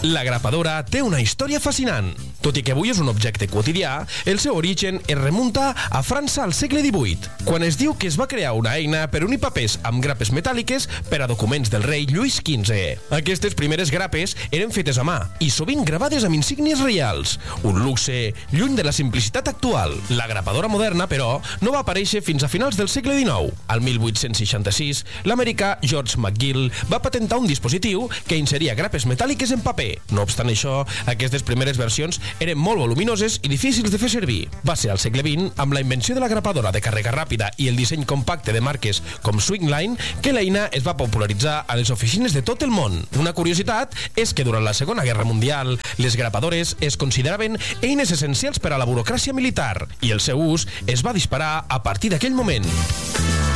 La grapadora té una història fascinant. Tot i que avui és un objecte quotidià, el seu origen es remunta a França al segle XVIII, quan es diu que es va crear una eina per unir papers amb grapes metàl·liques per a documents del rei Lluís XV. Aquestes primeres grapes eren fetes a mà i sovint gravades amb insígnies reials, un luxe lluny de la simplicitat actual. La grapadora moderna, però, no va aparèixer fins a finals del segle XIX. Al 1866, l'americà George McGill va patentar un dispositiu que inseria grapes metàl·liques en paper. No obstant això, aquestes primeres versions eren molt voluminoses i difícils de fer servir. Va ser al segle XX, amb la invenció de la grapadora de càrrega ràpida i el disseny compacte de marques com Swingline, que l'eina es va popularitzar a les oficines de tot el món. Una curiositat és que durant la Segona Guerra Mundial, les grapadores es consideraven eines essencials per a la burocràcia militar i el seu ús es va disparar a partir d'aquell moment.